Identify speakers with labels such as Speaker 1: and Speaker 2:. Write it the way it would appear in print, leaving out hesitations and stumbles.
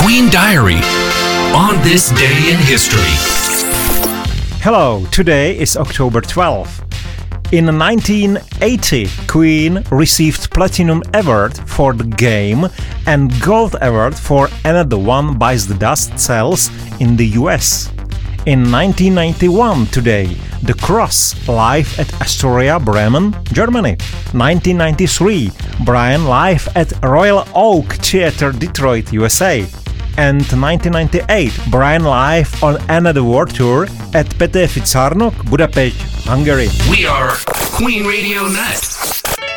Speaker 1: Queen Diary on this day in history.
Speaker 2: Hello, today is October 12th. In 1980, Queen received Platinum Award for the game and Gold Award for Another One Bites the Dust Cells in the US. In 1991 today, The Cross live at Astoria, Bremen, Germany. 1993, Brian live at Royal Oak Theatre, Detroit, USA. And 1998, Brian live on Another World Tour at Pete Fitzarnok, Budapest, Hungary.
Speaker 1: We are Queen Radio Net.